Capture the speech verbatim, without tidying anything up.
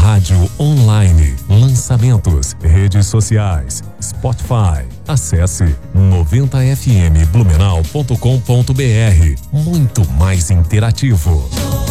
Rádio online, lançamentos, redes sociais, Spotify. Acesse noventa f m blumenau ponto com ponto b r. Muito mais interativo.